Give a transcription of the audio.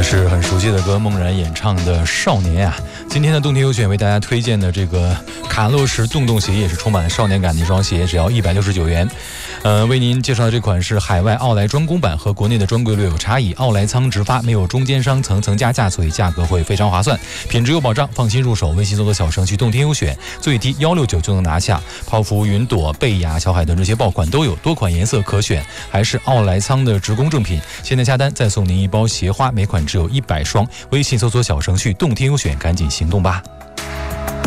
是很熟悉的歌，梦然演唱的《少年》啊。今天的动听优选为大家推荐的这个卡洛什洞洞鞋，也是充满了少年感的一双鞋，只要169元。为您介绍的这款是海外奥莱专供版，和国内的专柜略有差异。奥莱仓直发，没有中间商层层加价，所以价格会非常划算，品质有保障，放心入手。微信搜索小程序动听优选，最低169就能拿下。泡芙、云朵、贝雅、小海豚这些爆款都有，多款颜色可选，还是奥莱仓的直供正品。现在下单再送您一包鞋花，每款只有100双。微信搜索小程序动听优选，赶紧行动吧。